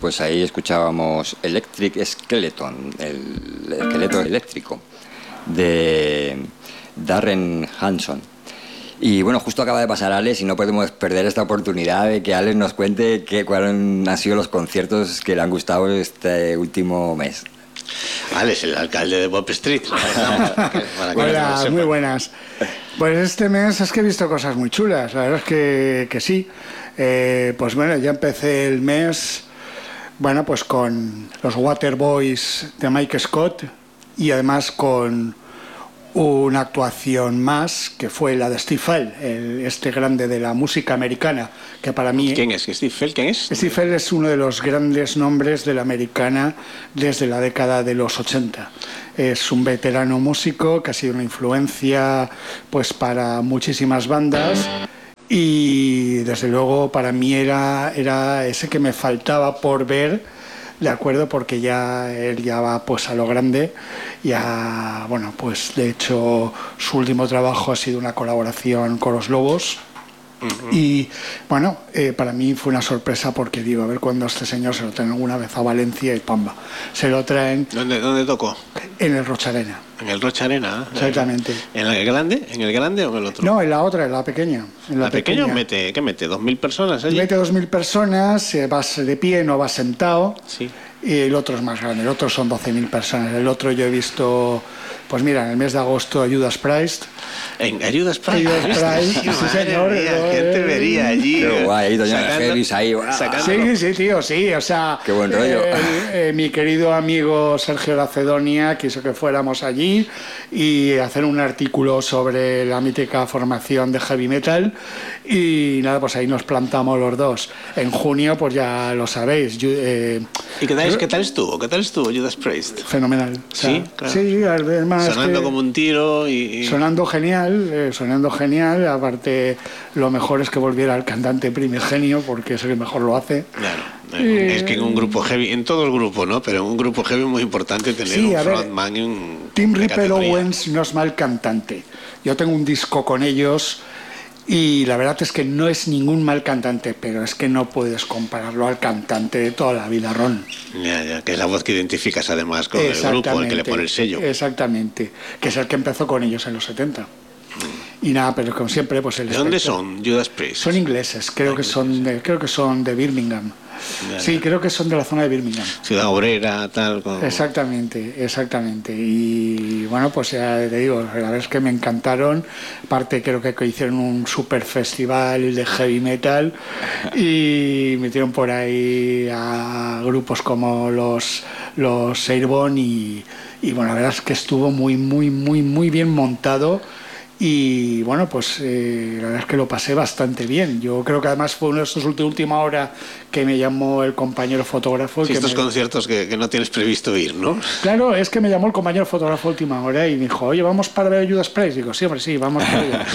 pues ahí escuchábamos Electric Skeleton, el esqueleto eléctrico, de Darren Hanson. Y bueno, justo acaba de pasar Alex y no podemos perder esta oportunidad de que Alex nos cuente cuáles han sido los conciertos que le han gustado este último mes. Alex, el alcalde de Bob Street. Hola, muy buenas. Pues este mes es que he visto cosas muy chulas, la verdad es que sí. Pues bueno, ya empecé el mes, bueno, pues con los Waterboys de Mike Scott y además con una actuación más que fue la de Steve Fell, este grande de la música americana, que para mí... ¿Quién es? ¿Steve Fell? ¿Quién es? Steve Fell es uno de los grandes nombres de la americana desde la década de los 80. Es un veterano músico que ha sido una influencia pues para muchísimas bandas y desde luego para mí era ese que me faltaba por ver. De acuerdo, porque él ya va pues a lo grande. Ya, bueno, pues de hecho su último trabajo ha sido una colaboración con Los Lobos. Y bueno, para mí fue una sorpresa porque digo, a ver cuándo este señor se lo traen alguna vez a Valencia y pamba. Se lo traen... ¿Dónde tocó? En el Rocha Arena. En el Rocha Arena. Exactamente. ¿En el grande? ¿En el grande o en el otro? No, en la otra, en la pequeña. En ¿La pequeña mete? ¿Qué mete? ¿2.000 personas allí? Mete 2.000 personas, vas de pie, no vas sentado. Sí. Y el otro es más grande, el otro son 12.000 personas. El otro yo he visto, pues mira, en el mes de agosto a Judas Priest. ¿En Judas Priest? Sí, señor. Gente vería allí. Qué guay, doña Heavis ahí. Sí, tío, sí, o sea... Qué buen rollo. Mi querido amigo Sergio Lacedonia quiso que fuéramos allí y hacer un artículo sobre la mítica formación de heavy metal y nada, pues ahí nos plantamos los dos. En junio, pues ya lo sabéis. ¿Y qué tal estuvo? ¿Qué tal estuvo Judas Priest? Fenomenal. O sea, sí, claro. Sí, además sonando como un tiro y... Sonando genial. Aparte, lo mejor es que volviera el cantante primigenio, porque es el que mejor lo hace. Claro. Es que en un grupo heavy, en todo el grupo, ¿no? Pero en un grupo heavy es muy importante tener un frontman y un... Tim Ripper Owens no es mal cantante. Yo tengo un disco con ellos... Y la verdad es que no es ningún mal cantante, pero es que no puedes compararlo al cantante de toda la vida, Ron. Ya, que es la voz que identificas además con el grupo, el que le pone el sello. Exactamente, que es el que empezó con ellos en los 70. Y nada, pero como siempre, pues el... ¿De dónde son Judas Priest? Son ingleses, creo que son de Birmingham. Sí, creo que son de la zona de Birmingham. Ciudad obrera, tal. Exactamente. Y bueno, pues ya te digo, la verdad es que me encantaron. Aparte, creo que hicieron un super festival de heavy metal y metieron por ahí a grupos como los Airborne y bueno, la verdad es que estuvo muy bien montado. Y bueno, pues la verdad es que lo pasé bastante bien. Yo creo que además fue uno de estos última hora que me llamó el compañero fotógrafo. Sí, estos conciertos que no tienes previsto ir, ¿no? Claro, es que me llamó el compañero fotógrafo última hora y me dijo, oye, ¿vamos para ver Judas Priest? Digo, sí, hombre, sí, vamos para allá.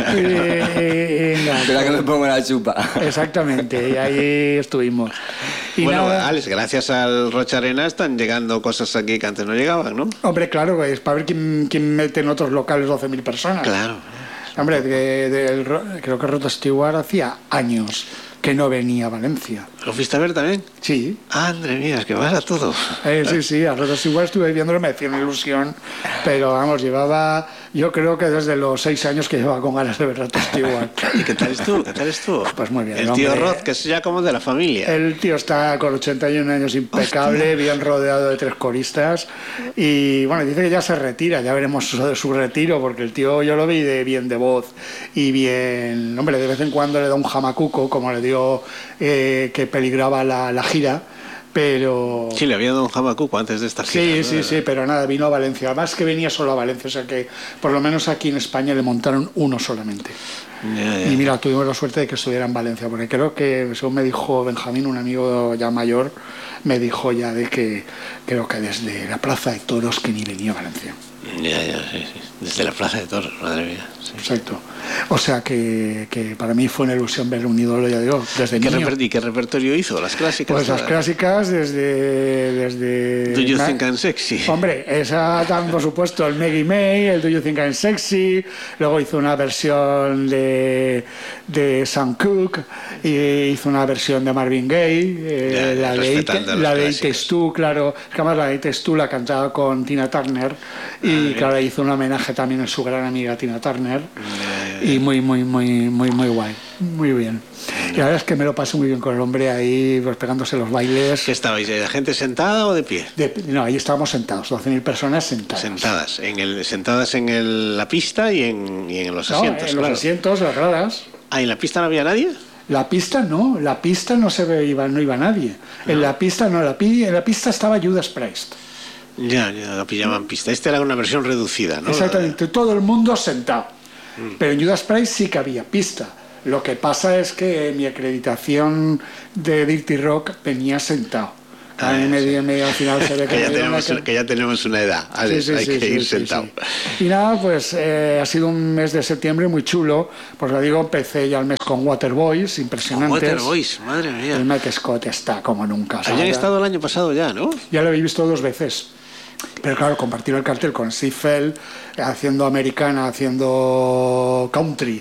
Espera que me ponga la chupa. Exactamente, y ahí estuvimos. Y bueno, nada, Alex, gracias al Rocha Arena están llegando cosas aquí que antes no llegaban, ¿no? Hombre, claro, es para ver quién mete en otros locales 12.000 personas. Claro. Hombre, creo que Rod Stewart hacía años que no venía a Valencia. ¿Lo fuiste a ver también? Sí. Madre mía, es que vas a todo. Sí, a Rod Stewart estuve viéndolo, me hacía una ilusión, pero vamos, yo creo que desde los 6 años que llevaba con ganas de ver a Rod Stewart. ¿Y qué tal estuvo? Pues muy bien. El tío Rod, que es ya como de la familia. El tío está con 81 años impecable, hostia, bien rodeado de 3 coristas y bueno, dice que ya se retira, ya veremos su retiro, porque el tío yo lo vi bien de voz y bien, hombre, de vez en cuando le da un jamacuco, como le dio que peligraba la gira, pero... Sí, le había dado un jamacuco antes de esta gira. Sí, pero nada, vino a Valencia, además que venía solo a Valencia, o sea que por lo menos aquí en España le montaron uno solamente. Y mira, tuvimos la suerte de que estuviera en Valencia, porque creo que, según me dijo Benjamín, un amigo ya mayor, me dijo ya de que creo que desde la Plaza de Toros que ni venía a Valencia. Ya, sí. Desde la Plaza de Toros, madre mía. Sí. Exacto. O sea que para mí fue una ilusión ver un ídolo, ya digo, desde niño. ¿Y qué repertorio hizo? ¿Las clásicas? Pues las clásicas desde Do You Think I'm Sexy? Hombre, esa por supuesto, el Maggie May, el Do You Think I'm Sexy, luego hizo una versión de Sam Cooke, y hizo una versión de Marvin Gaye, la de It Takes Two, claro, es que además la de It Takes Two la cantaba con Tina Turner, y claro, hizo un homenaje también a su gran amiga Tina Turner, y muy guay, muy bien. Y la verdad es que me lo pasé muy bien con el hombre ahí, pues pegándose los bailes. ¿Qué estabais? ¿De gente sentada o de pie? No, ahí estábamos sentados, 12.000 personas sentadas. Sentadas en la pista y en los asientos. En los asientos, las gradas. ¿Ah, en la pista no había nadie? La pista no se veía, no iba nadie. No. En la pista en la pista estaba Judas Priest. Ya la pillaban pista. Esta era una versión reducida, ¿no? Exactamente, todo el mundo sentado. Pero en Judas Priest sí que había pista. Lo que pasa es que mi acreditación de Dirty Rock venía sentado. A mí medio al final se ve que ya tenemos una edad. Hay que ir sentado. Sí. Y nada, pues ha sido un mes de septiembre muy chulo. Pues lo digo, empecé ya el mes con Waterboys, impresionantes. Waterboys, madre mía. El Mike Scott está como nunca. Habían estado el año pasado ya, ¿no? Ya lo habéis visto 2 veces. Pero claro, compartir el cartel con Steve Fell, haciendo americana, haciendo country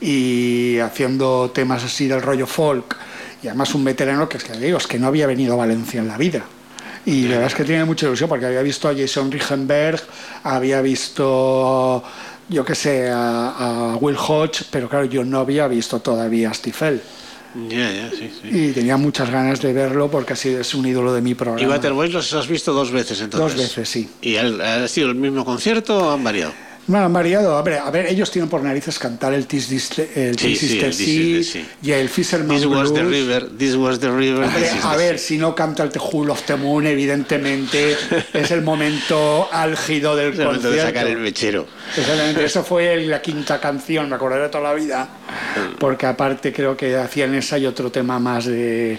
y haciendo temas así del rollo folk, y además un veterano que es que no había venido a Valencia en la vida. Y la verdad es que tiene mucha ilusión porque había visto a Jason Richenberg, había visto, yo qué sé, a Will Hodge, pero claro, yo no había visto todavía a Steve Fell. Sí. Y tenía muchas ganas de verlo porque así es un ídolo de mi programa. ¿Y Waterboys los has visto 2 veces entonces? 2 veces, sí. ¿Y ha sido el mismo concierto o han variado? No, han variado. A ver, ellos tienen por narices cantar el This Is the Sea y el Fisherman Blues. This was the river. A ver, si no canta el The Whole of the Moon, evidentemente es el momento álgido del concierto. El momento de sacar el mechero. Exactamente, eso fue la 5ª canción, me acordaré toda la vida, porque aparte creo que hacían esa y otro tema más del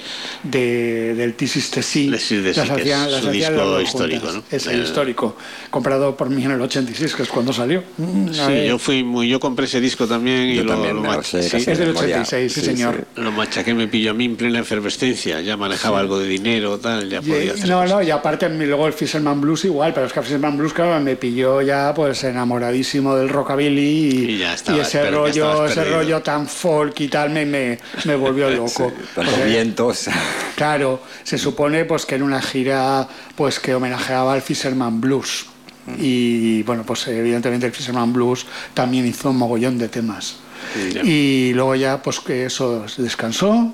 This Is the Sea. Las hacían su disco histórico, ¿no? Es el histórico, comprado por mí en el 86, que es cuando salió. Sí, yo compré ese disco también. Yo y también, es del 86, sí señor. Lo machaqué, me pilló a mí en plena efervescencia, ya manejaba algo de dinero, tal, ya podía hacer y aparte luego el Fisherman Blues igual, pero es que el Fisherman Blues, claro, me pilló ya pues enamoradísimo del rockabilly y ese rollo tan folk y tal me volvió loco. Con los vientos. Claro, se supone pues que en una gira pues que homenajeaba al Fisherman Blues. Y bueno, pues evidentemente el Fisherman Blues también hizo un mogollón de temas. Y luego ya pues que eso descansó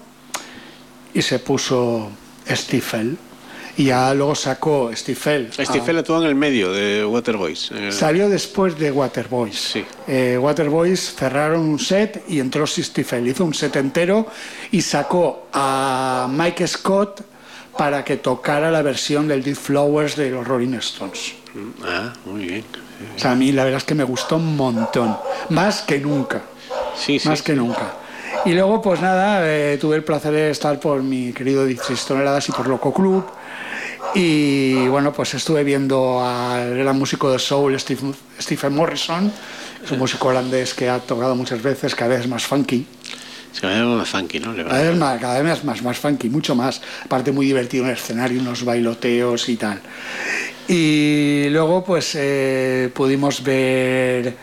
y se puso Steve Fell. Y ya luego sacó Steve Fell. Steve Fell actuó en el medio de Waterboys. Salió después de Waterboys. Sí. Waterboys cerraron un set y entró Steve Fell. Hizo un set entero y sacó a Mike Scott para que tocara la versión del Dead Flowers de los Rolling Stones. Muy bien. O sea, a mí la verdad es que me gustó un montón. Más que nunca. Más que nunca. Y luego, pues nada, tuve el placer de estar por mi querido 16 toneladas y por Loco Club. Y bueno, pues estuve viendo al gran músico de soul Stephen Morrison, es un músico holandés que ha tocado muchas veces, cada vez más funky. Cada vez más funky, ¿no? Cada vez más funky, mucho más. Aparte muy divertido en el escenario, unos bailoteos y tal. Y luego pues pudimos ver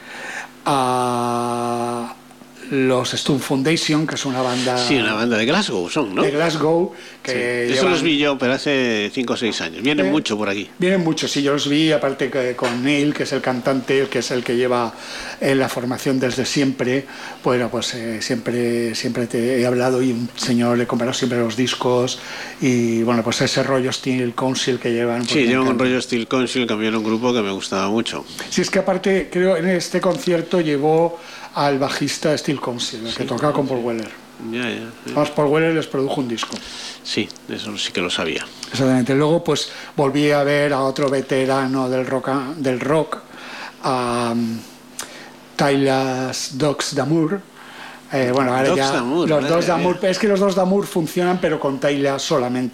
a los Stone Foundation, que es una banda... Sí, una banda de Glasgow son, ¿no? De Glasgow. Eso los vi yo, pero hace 5 o 6 años. Vienen mucho por aquí. Vienen mucho, sí, yo los vi, aparte que con Neil, que es el cantante, que es el que lleva la formación desde siempre. Bueno, pues siempre te he hablado y un señor le comprado siempre los discos y bueno, pues ese rollo Steel Council que llevan. Sí, llevan un rollo Steel Council, cambiaron un grupo que me gustaba mucho. Sí, es que aparte, creo, en este concierto llevó al bajista Steel Council, el que tocaba con Paul Weller. Además, Paul Weller les produjo un disco. Sí, eso sí que lo sabía. Exactamente. Luego, pues volví a ver a otro veterano del rock, a Tyler Dogs Damour. Bueno, ahora ya los dos Damour, es que los dos Damour funcionan, pero con Tyler solamente.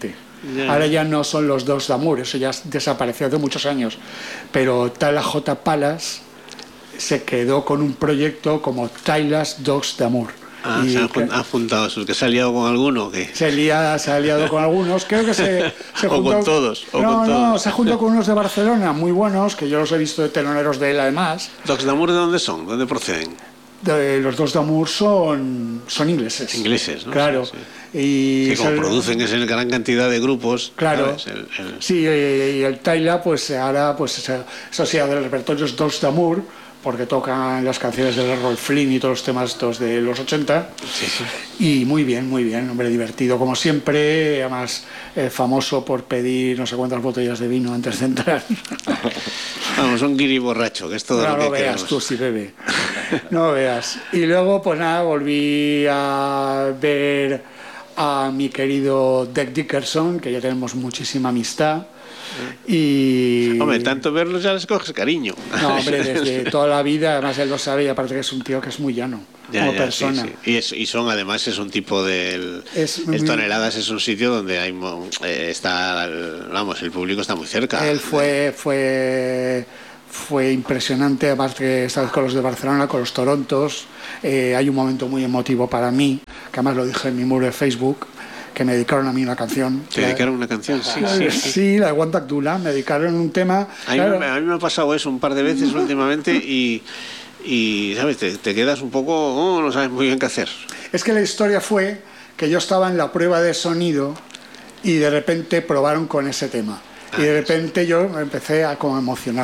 Ahora ya no son los Dogs d'Amour, eso ya desapareció hace muchos años. Pero Tyler J. Pallas se quedó con un proyecto como Tyler's Dogs d'Amour. Se han juntado esos, que se ha liado con alguno, ¿qué? Se ha liado con algunos, creo que se juntó... O con todos. No, se ha juntado con unos de Barcelona, muy buenos, que yo los he visto de teloneros de él además. ¿Dogs d'Amour de dónde son? ¿Dónde proceden? Los Dogs d'Amour son ingleses. Ingleses, ¿no? Claro. Sí. Y como producen es en gran cantidad de grupos. Claro. Sí, y el Tyler, pues ahora, pues eso sí, del repertorio es Dogs d'Amour, porque tocan las canciones de Errol Flynn y todos los temas estos de los 80. Sí. Y muy bien, hombre, divertido como siempre, además famoso por pedir no sé cuántas botellas de vino antes de entrar. Vamos, un guiri borracho, que es todo lo que veas queremos. Tú sí bebe. No veas. Y luego, pues nada, volví a ver a mi querido Dec Dickerson, que ya tenemos muchísima amistad. Y... Hombre, tanto verlos ya les coges cariño. No, hombre, desde toda la vida, además él lo sabe, y aparte que es un tío que es muy llano como persona. Sí. Y son, además, es un tipo el Toneladas es un sitio donde hay el público está muy cerca. Él fue impresionante, además que esta vez con los de Barcelona, con los Torontos. Hay un momento muy emotivo para mí, que además lo dije en mi muro de Facebook, que me dedicaron a mí una canción. ¿Te dedicaron una canción? Sí, la de Wantak Dula, me dedicaron un tema. A mí me ha pasado eso un par de veces últimamente y ¿sabes? Te quedas un poco, no sabes muy bien qué hacer. Es que la historia fue que yo estaba en la prueba de sonido y de repente probaron con ese tema. Y de repente yo me empecé a como emocionar